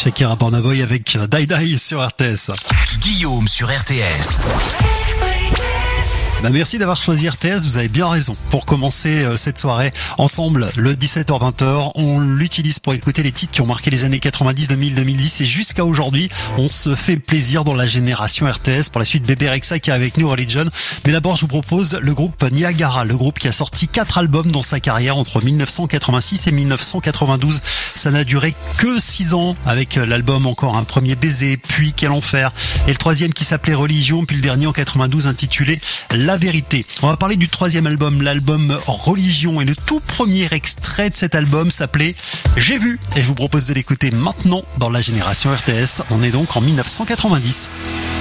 Shakira Bornavoy avec Die Die sur RTS. Guillaume sur RTS. Merci d'avoir choisi RTS, vous avez bien raison. Pour commencer cette soirée ensemble, le 17h-20h, on l'utilise pour écouter les titres qui ont marqué les années 90, 2000, 2010 et jusqu'à aujourd'hui. On se fait plaisir dans la génération RTS. Pour la suite, Bébé Rexha qui est avec nous, Religion. Mais d'abord, je vous propose le groupe Niagara, le groupe qui a sorti 4 albums dans sa carrière entre 1986 et 1992. Ça n'a duré que 6 ans avec l'album Encore un premier baiser, puis Quel enfer et le troisième qui s'appelait Religion, puis le dernier en 92 intitulé La vérité. On va parler du troisième album, l'album Religion, et le tout premier extrait de cet album s'appelait J'ai vu, et je vous propose de l'écouter maintenant dans la génération RTS. On est donc en 1990.